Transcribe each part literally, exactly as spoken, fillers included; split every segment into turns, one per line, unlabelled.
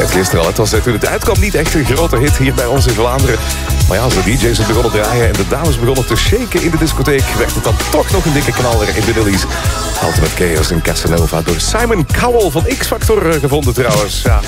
het gisteren al. Het was toen het uitkwam niet echt een grote hit hier bij ons in Vlaanderen. Maar ja, als de D J's het begonnen draaien en de dames begonnen te shaken in de discotheek, werd het dan toch nog een dikke knaller in de Willy's. Ultimate Chaos in Casanova door Simon Cowell van X-Factor gevonden trouwens. Ja.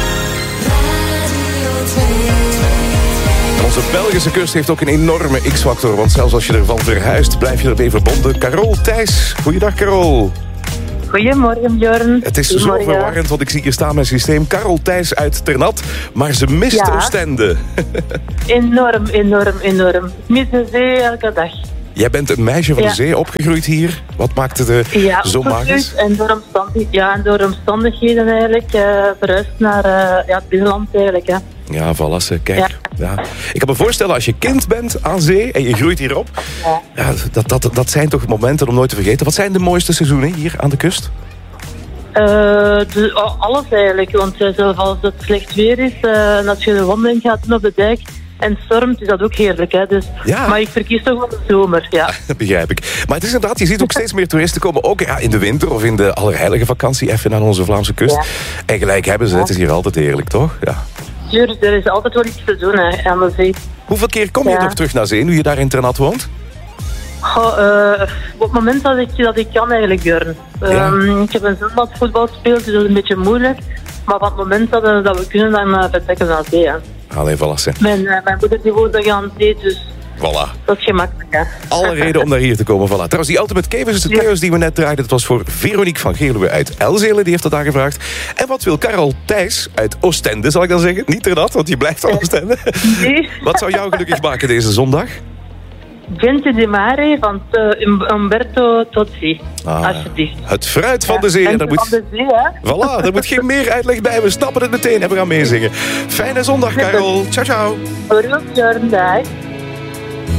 En onze Belgische kust heeft ook een enorme X-Factor, want zelfs als je ervan verhuist, blijf je ermee verbonden. Carol Thijs, goeiedag Carol.
Goedemorgen, Björn.
Het is zo verwarrend, want ik zie hier staan mijn systeem. Carol Thijs uit Ternat, maar ze mist
ja.
Oostende.
Enorm, enorm, enorm. Ik mis de zee elke dag.
Jij bent een meisje van
ja.
de zee, opgegroeid hier. Wat maakte de
ja,
zo magisch?
En door, omstandig, ja, en door omstandigheden eigenlijk uh, verhuisd naar uh, ja, het binnenland eigenlijk. Hè.
Ja, voilà, kijk. Ja. Ja. Ik kan me voorstellen, als je kind bent aan zee en je groeit hierop. Ja. Ja, dat, dat, dat zijn toch momenten om nooit te vergeten. Wat zijn de mooiste seizoenen hier aan de kust?
Uh, de, alles eigenlijk, want uh, zelfs als het slecht weer is uh, en als je een wandeling gaat doen op de dijk en stormt, is dat ook heerlijk. Hè? Dus,
ja.
Maar ik verkies toch wel de zomer, ja.
Dat begrijp ik. Maar het is inderdaad, je ziet ook steeds meer toeristen komen, ook ja, in de winter of in de allerheilige vakantie, even aan onze Vlaamse kust. Ja. En gelijk hebben ze, ja. Het is hier altijd heerlijk, toch? Ja.
Tuurlijk, er is altijd wel iets te doen hè, aan de zee.
Hoeveel keer kom je ja. nog terug naar zee, nu je daar in Ternat woont?
Goh, uh, op het moment dat ik, dat ik kan eigenlijk, Björn. Ja. Um, ik heb een zoon dat voetbal speelt, dus dat is een beetje moeilijk. Maar op het moment dat, uh, dat we kunnen, dan uh, vertrekken we naar zee. Hè.
Allee, voilà.
Mijn, uh, mijn moeder die woont aan de zee, dus
voilà.
Dat is gemakkelijk. Hè.
Alle reden om naar hier te komen. Voilà. Trouwens, die Ultimate Chaos, de ja. Chaos die we net draaiden, dat was voor Veronique van Geerluwe uit Elzele, die heeft dat aangevraagd. En wat wil Carol Thijs uit Oostende, zal ik dan zeggen? Niet Ternat, want die blijft aan Oostende. Nee. Wat zou jou gelukkig maken deze zondag?
Gente di Mare van uh, Umberto Tozzi.
Ah,
alsjeblieft.
Het fruit van ja, de zee.
En
daar moet...
van de zee, hè?
Voilà, er moet geen meer uitleg bij. We snappen het meteen en we gaan meezingen. Fijne zondag, Carol. Ciao, ciao.
Voor u, Björn. Dag.